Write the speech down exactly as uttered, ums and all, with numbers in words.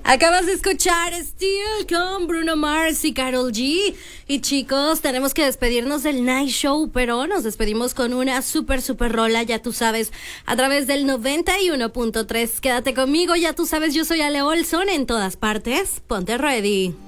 Acabas de escuchar Steel con Bruno Mars y Karol G. Y chicos, tenemos que despedirnos del Night Show, pero nos despedimos con una super, super rola, ya tú sabes, a través del noventa y uno punto tres. Quédate conmigo, ya tú sabes, yo soy Ale Olson en todas partes. Ponte ready.